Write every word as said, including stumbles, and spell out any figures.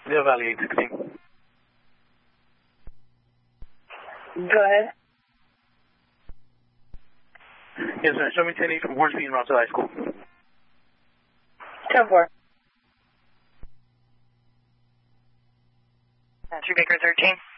Mill Valley eight sixteen. Go ahead. Yes, sir. Show me ten eight from Hornsby and Route to High School. ten four. Two Baker thirteen.